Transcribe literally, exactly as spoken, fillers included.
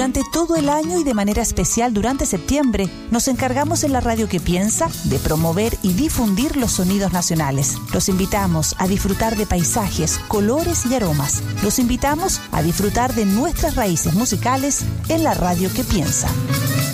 Durante todo el año y de manera especial durante septiembre, nos encargamos en la Radio que Piensa de promover y difundir los sonidos nacionales. Los invitamos a disfrutar de paisajes, colores y aromas. Los invitamos a disfrutar de nuestras raíces musicales en la Radio que Piensa.